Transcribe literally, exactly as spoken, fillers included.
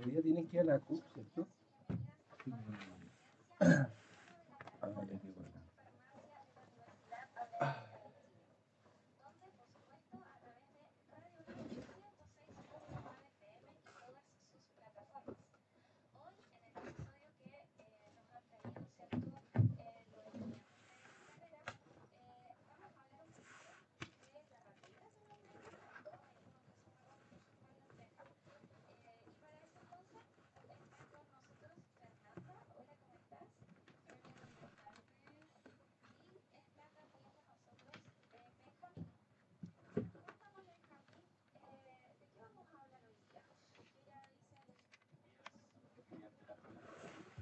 Hoy día tienen que ir a la C U P, ¿cierto? Sí.